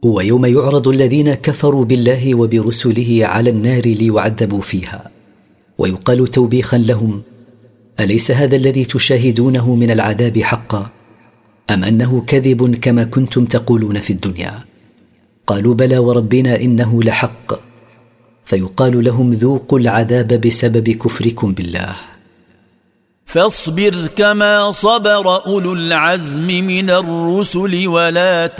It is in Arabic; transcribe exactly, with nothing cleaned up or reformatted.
ويوم يعرض الذين كفروا بالله وبرسله على النار ليعذبوا فيها، ويقال توبيخا لهم: أليس هذا الذي تشاهدونه من العذاب حقا، أم أنه كذب كما كنتم تقولون في الدنيا؟ قالوا: بلى وربنا إنه لحق. فيقال لهم: ذوقوا العذاب بسبب كفركم بالله. فاصبر كما صبر أولو العزم من الرسل ولا